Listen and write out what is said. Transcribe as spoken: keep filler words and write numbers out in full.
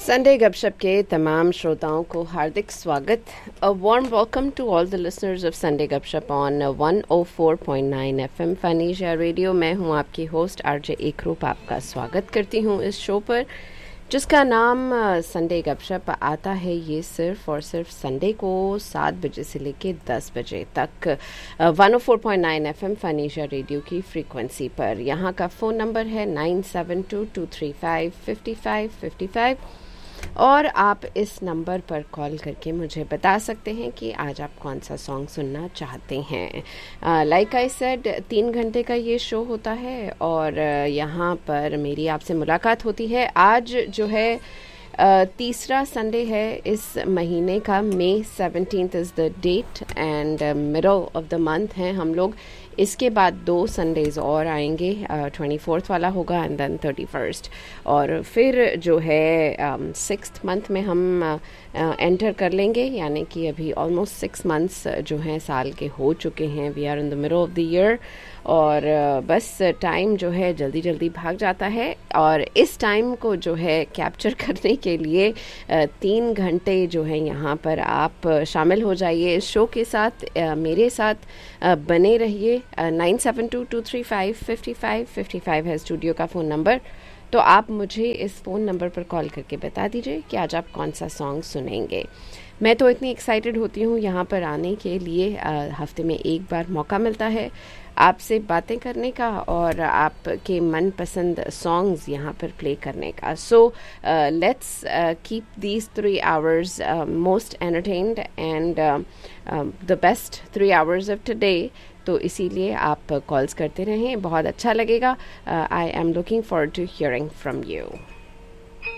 Sunday गपशप के तमाम श्रोताओं को हार्दिक स्वागत. A warm welcome to all the listeners of Sunday गपशप on one O four point nine FM फनीशिया radio. मैं हूं आपकी होस्ट आरजे एकरूप. आपका स्वागत करती हूं इस शो पर जिसका नाम संडे गपशप आता है. ये सिर्फ और सिर्फ संडे को सात बजे से लेके दस बजे तक one O four point nine FM फनीशिया radio की फ्रीक्वेंसी पर. यहाँ का फ़ोन नंबर है nine seven to to three five fifty five fifty five और आप इस नंबर पर कॉल करके मुझे बता सकते हैं कि आज आप कौन सा सॉन्ग सुनना चाहते हैं. लाइक आई सेड, तीन घंटे का ये शो होता है और uh, यहाँ पर मेरी आपसे मुलाकात होती है. आज जो है uh, तीसरा संडे है इस महीने का. मई seventeenth is the date and middle of the month हैं हम लोग. इसके बाद दो संडेज़ और आएंगे. ट्वेंटी फोर्थ वाला होगा एंड देन थर्टी फर्स्ट और फिर जो है सिक्स्थ uh, मंथ में हम एंटर uh, कर लेंगे. यानी कि अभी ऑलमोस्ट सिक्स मंथ्स जो हैं साल के हो चुके हैं. We are in the middle of the year और uh, बस टाइम जो है जल्दी जल्दी भाग जाता है. और इस टाइम को जो है कैप्चर करने के लिए uh, तीन घंटे जो है यहाँ पर आप शामिल हो जाइए इस शो के साथ. uh, मेरे साथ uh, बने रहिए. Nine seven to to three five fifty five fifty five है स्टूडियो का फ़ोन नंबर. तो आप मुझे इस फ़ोन नंबर पर कॉल करके बता दीजिए कि आज आप कौन सा सॉन्ग सुनेंगे. मैं तो इतनी एक्साइटेड होती हूँ यहाँ पर आने के लिए. हफ्ते में एक बार मौका मिलता है आपसे बातें करने का और आपके मनपसंद सॉन्ग्स यहाँ पर प्ले करने का. So let's keep these three hours most entertained and the best three hours of today. तो इसीलिए आप कॉल्स करते रहें, बहुत अच्छा लगेगा. I am looking forward to hearing from you.